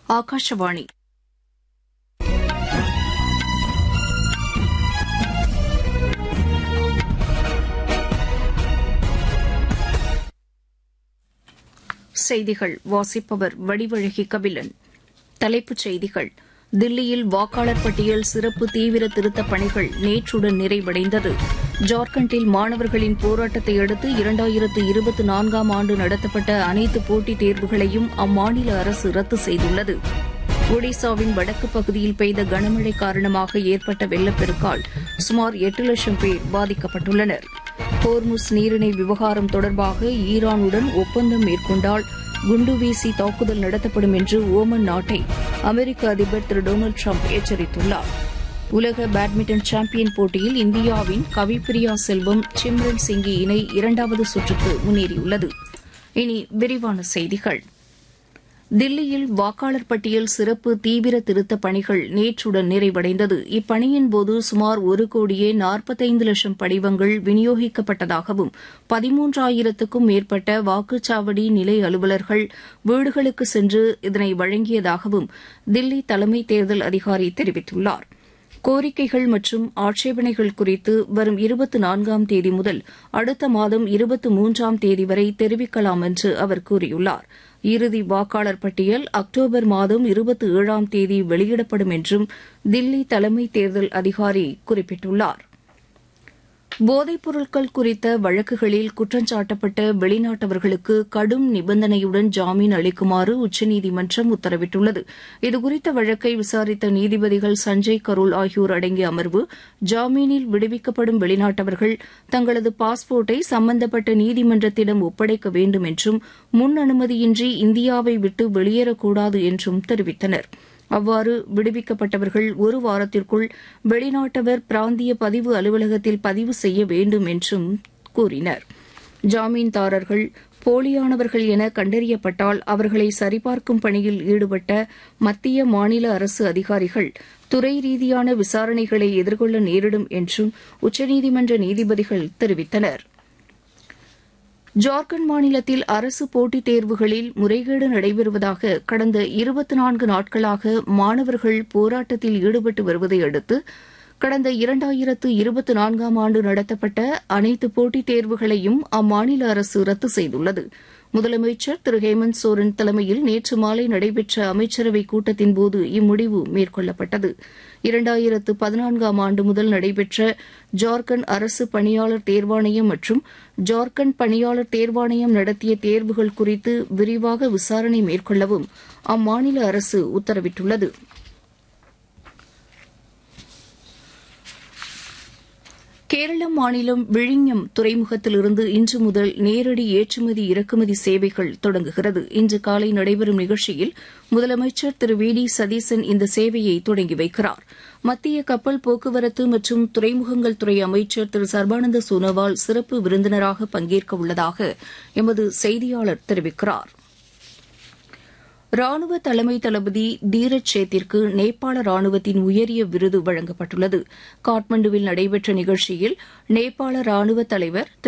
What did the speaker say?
ஆகாஷவாணி செய்திகள் வாசிப்பவர் வடிவழகி கபிலன். தலைப்புச் செய்திகள். தில்லியில் வாக்காளர் பட்டியல் சிறப்பு தீவிர திருத்தப் பணிகள் நேற்றுடன் நிறைவடைந்தது. ஜார்க்கண்டில் மாணவர்களின் போராட்டத்தை அடுத்து 2024ஆம் ஆண்டு நடத்தப்பட்ட அனைத்து போட்டித் தேர்வுகளையும் அம்மாநில அரசு ரத்து செய்துள்ளது. ஒடிசாவின் வடக்கு பகுதியில் பெய்த கனமழை காரணமாக ஏற்பட்ட வெள்ளப்பெருக்கால் சுமார் 8 லட்சம் பேர் பாதிக்கப்பட்டுள்ளனர். ஹோர்முஸ் நீரிணை விவகாரம் தொடர்பாக ஈரானுடன் ஒப்பந்தம் மேற்கொண்டால் குண்டு வீசி தாக்குதல் நடத்தப்படும் என்று ஓமன் நாட்டை அமெரிக்க அதிபர் திரு டொனால்டு டிரம்ப் எச்சரித்துள்ளார். உலக பேட்மிண்டன் சாம்பியன் போட்டியில் இந்தியாவின் கவிப்பிரியா செல்வம், சிம்ரன் சிங்கி இணை 2வது சுற்றுக்கு முன்னேறியுள்ளது. இனி விரிவான செய்திகள். தில்லியில் வாக்காளர் பட்டியல் சிறப்பு தீவிர திருத்தப் பணிகள் நேற்றுடன் நிறைவடைந்தது. இப்பணியின்போது சுமார் 1,45,00,000 படிவங்கள் விநியோகிக்கப்பட்டதாகவும் 13,000க்கும் மேற்பட்ட வாக்குச்சாவடி நிலை அலுவலர்கள் வீடுகளுக்கு சென்று இதனை வழங்கியதாகவும் தில்லி தலைமை தேர்தல் அதிகாரி தெரிவித்துள்ளார். கோரிக்கைகள் மற்றும் ஆட்சேபனைகள் குறித்து வரும் 24ஆம் தேதி முதல் அடுத்த மாதம் 23ஆம் தேதி வரை தெரிவிக்கலாம் என்று அவர் கூறியுள்ளார். இறுதி வாக்காளர் பட்டியல் அக்டோபர் மாதம் 27ஆம் தேதி வெளியிடப்படும் என்றும் தில்லி தலைமை தேர்தல் அதிகாரி குறிப்பிட்டுள்ளார். போதைப் பொருட்கள் குறித்த வழக்குகளில் குற்றஞ்சாட்டப்பட்ட வெளிநாட்டவர்களுக்கு கடும் நிபந்தனையுடன் ஜாமீன் அளிக்குமாறு உச்சநீதிமன்றம் உத்தரவிட்டுள்ளது. இதுகுறித்த வழக்கை விசாரித்த நீதிபதிகள் சஞ்சய் கரோல் ஆகியோர் அடங்கிய அமர்வு ஜாமீனில் விடுவிக்கப்படும் வெளிநாட்டவர்கள் தங்களது பாஸ்போர்ட்டை சம்பந்தப்பட்ட நீதிமன்றத்திடம் ஒப்படைக்க வேண்டும் என்றும் முன் அனுமதியின்றி இந்தியாவை விட்டு வெளியேறக்கூடாது என்றும் தெரிவித்தனர். அவ்வாறு விடுவிக்கப்பட்டவர்கள் 1 வாரத்திற்குள் வெளிநாட்டவர் பிராந்திய பதிவு அலுவலகத்தில் பதிவு செய்ய வேண்டும் என்றும் கூறினர். ஜாமீன்தாரர்கள் போலியானவர்கள் என கண்டறியப்பட்டால் அவர்களை சரிபார்க்கும் பணியில் ஈடுபட்ட மத்திய மாநில அரசு அதிகாரிகள் துறை ரீதியான விசாரணைகளை எதிர்கொள்ள நேரிடும் என்றும் உச்சநீதிமன்ற நீதிபதிகள் தெரிவித்தனர். ஜார்க்கண்ட் மாநிலத்தில் அரசு போட்டித் தேர்வுகளில் முறைகேடு நடைபெறுவதாக கடந்த 24 நாட்களாக மாணவர்கள் போராட்டத்தில் ஈடுபட்டு வருவதை அடுத்து கடந்த 2024ஆம் ஆண்டு நடத்தப்பட்ட அனைத்து போட்டித் தேர்வுகளையும் அம்மாநில அரசு ரத்து செய்துள்ளது. முதலமைச்சர் திரு ஹேமந்த் சோரன் தலைமையில் நேற்று மாலை நடைபெற்ற அமைச்சரவைக் கூட்டத்தின்போது இம்முடிவு மேற்கொள்ளப்பட்டது. 2014ஆம் ஆண்டு முதல் நடைபெற்ற ஜார்க்கண்ட் அரசு பணியாளர் தேர்வாணையம் மற்றும் ஜார்க்கண்ட் பணியாளர் தேர்வாணையம் நடத்திய தேர்வுகள் குறித்து விரிவாக விசாரணை மேற்கொள்ளவும் அம்மாநில அரசு உத்தரவிட்டுள்ளது. கேரள மாநிலம் விழிஞம் துறைமுகத்திலிருந்து இன்று முதல் நேரடி ஏற்றுமதி இறக்குமதி சேவைகள் தொடங்குகிறது. இன்று காலை நடைபெறும் நிகழ்ச்சியில் முதலமைச்சர் திரு வி டி சதீசன் இந்த சேவையை தொடங்கி வைக்கிறார். மத்திய கப்பல் போக்குவரத்து மற்றும் துறைமுகங்கள் துறை அமைச்சர் திரு சர்பானந்த சோனோவால் சிறப்பு விருந்தினராக பங்கேற்க உள்ளதாக எமது செய்தியாளர் தெரிவிக்கிறார். ராணுவ தலைமை தளபதி தீரஜ் சேத்திற்கு நேபாள ராணுவத்தின் உயரிய விருது வழங்கப்பட்டுள்ளது. காட்மண்டுவில் நடைபெற்ற நிகழ்ச்சியில் நேபாள ராணுவ தலைவர் திரு